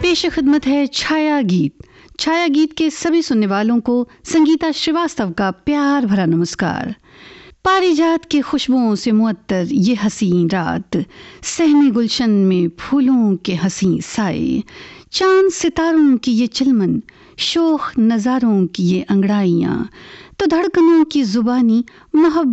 पेश खिदमत है छाया गीत। छाया गीत के सभी सुनने वालों को संगीता श्रीवास्तव का प्यार भरा नमस्कार। पारिजात की खुशबुओं से मुअत्तर ये हसीन रात, सहने गुलशन में फूलों के हसीन साए, चांद सितारों की ये चिलमन, शोख नज़ारों की ये अंगड़ाइयाँ, तो धड़कनों की जुबानी मोहब्बत